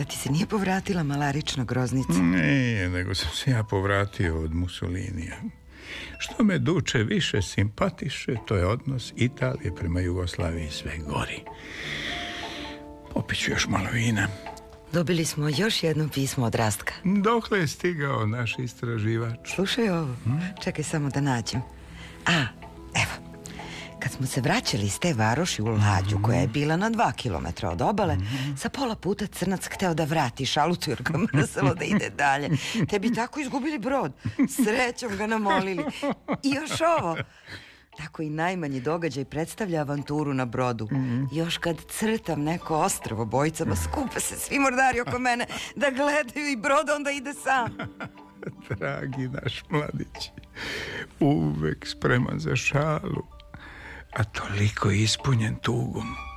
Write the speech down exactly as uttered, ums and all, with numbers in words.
ti se nije povratila malarična groznica? Nije, nego sam se ja povratio od Mussolinija. Što me duče više simpatiše, to je odnos Italije prema Jugoslaviji sve gori. Popit ću još malo vina. Dobili smo još jedno pismo od Rastka. Dokle je stigao naš istraživač? Slušaj ovo, hmm? Čekaj samo da nađem. A, evo, kad smo se vraćali iz te varoši u Lađu, mm-hmm. koja je bila na dva kilometra od obale, mm-hmm. sa pola puta Crnac hteo da vrati šalutu jer ga mrzelo da ide dalje. Te bi tako izgubili brod. Srećom ga namolili. I još ovo. Tako i najmanji događaj predstavlja avanturu na brodu. Mm-hmm. Još kad crtam neko ostrvo bojicama, skupe se svi mordari oko mene da gledaju i brod onda ide sam. Dragi naš mladić, uvek spreman za šalu, a toliko ispunjen tugom.